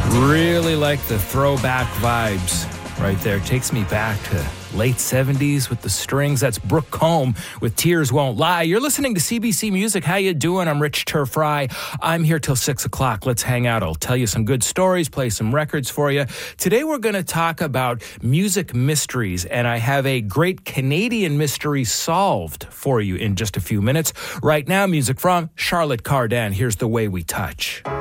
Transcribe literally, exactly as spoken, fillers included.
Really like the throwback vibes right there. Takes me back to late seventies with the strings. That's Brooke Combe with Tears Won't Lie. You're listening to C B C Music. How you doing? I'm Rich Turfry. I'm here till six o'clock. Let's hang out. I'll tell you some good stories, play some records for you. Today we're going to talk about music mysteries, and I have a great Canadian mystery solved for you in just a few minutes. Right now, music from Charlotte Cardin. Here's The Way We Touch.